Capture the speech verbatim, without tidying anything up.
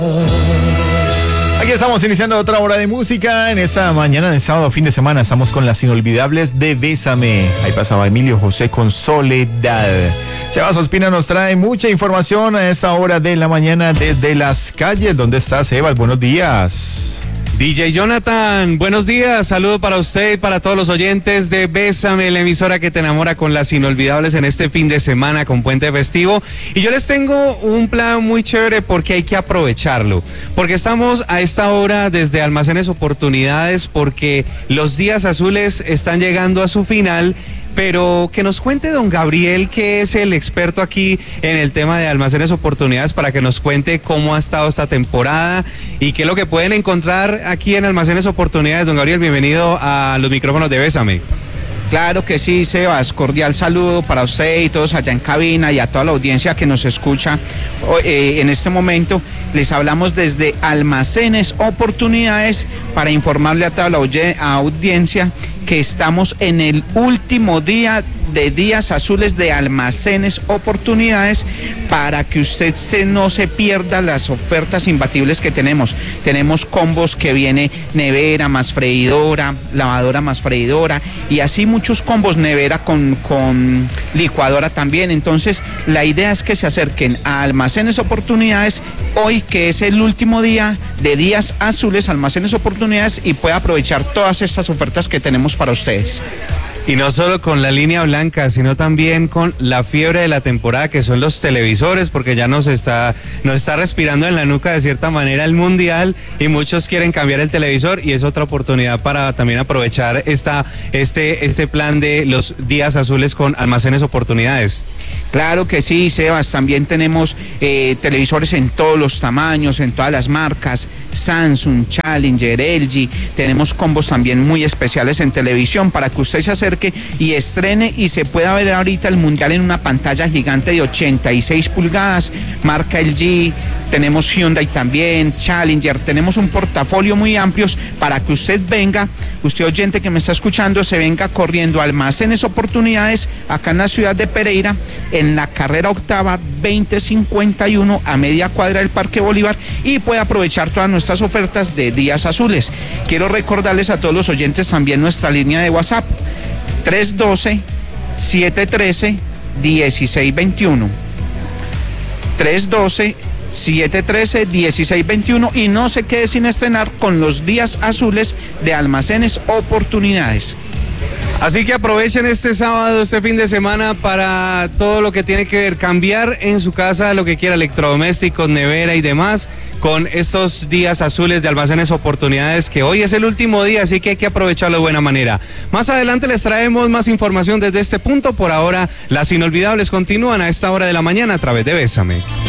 Aquí estamos iniciando otra hora de música. En esta mañana de sábado, fin de semana, estamos con las inolvidables de Bésame. Ahí pasaba Emilio José con Soledad. Sebas Ospina nos trae mucha información a esta hora de la mañana desde las calles. ¿Dónde está Sebas? Buenos días. D J Jonathan, buenos días, saludo para usted y para todos los oyentes de Bésame, la emisora que te enamora con las inolvidables en este fin de semana con puente festivo. Y yo les tengo un plan muy chévere porque hay que aprovecharlo, porque estamos a esta hora desde Almacenes Oportunidades, porque los días azules están llegando a su final. Pero que nos cuente don Gabriel, que es el experto aquí en el tema de Almacenes Oportunidades, para que nos cuente cómo ha estado esta temporada y qué es lo que pueden encontrar aquí en Almacenes Oportunidades. Don Gabriel, bienvenido a los micrófonos de Bésame. Claro que sí, Sebas, cordial saludo para usted y todos allá en cabina y a toda la audiencia que nos escucha eh, en este momento. Les hablamos desde Almacenes Oportunidades para informarle a toda la audiencia que estamos en el último día de días azules de Almacenes Oportunidades, para que usted se, no se pierda las ofertas imbatibles que tenemos. Tenemos combos que viene nevera más freidora, lavadora más freidora y así muchos combos, nevera con, con licuadora también. Entonces la idea es que se acerquen a Almacenes Oportunidades hoy, que es el último día de días azules, Almacenes Oportunidades, y pueda aprovechar todas estas ofertas que tenemos para ustedes. Y no solo con la línea blanca, sino también con la fiebre de la temporada, que son los televisores, porque ya nos está, nos está respirando en la nuca de cierta manera el mundial y muchos quieren cambiar el televisor, y es otra oportunidad para también aprovechar esta, este, este plan de los días azules con Almacenes Oportunidades. Claro que sí, Sebas, también tenemos eh, televisores en todos los tamaños, en todas las marcas, Samsung, Challenger, L G, tenemos combos también muy especiales en televisión para que usted se acerque y estrene y se pueda ver ahorita el mundial en una pantalla gigante de ochenta y seis pulgadas, marca L G, tenemos Hyundai también, Challenger, tenemos un portafolio muy amplio para que usted venga, usted oyente que me está escuchando, se venga corriendo a Almacenes Oportunidades acá en la ciudad de Pereira, en la carrera octava veinte cincuenta y uno, a media cuadra del Parque Bolívar, y puede aprovechar todas nuestras ofertas de días azules. Quiero recordarles a todos los oyentes también nuestra línea de WhatsApp, tres uno dos, siete uno tres, uno seis dos uno, tres uno dos, siete uno tres, uno seis dos uno, y no se quede sin estrenar con los días azules de Almacenes Oportunidades. Así que aprovechen este sábado, este fin de semana, para todo lo que tiene que ver, cambiar en su casa lo que quiera, electrodomésticos, nevera y demás, con estos días azules de Almacenes Oportunidades, que hoy es el último día, así que hay que aprovecharlo de buena manera. Más adelante les traemos más información desde este punto. Por ahora, las inolvidables continúan a esta hora de la mañana a través de Bésame.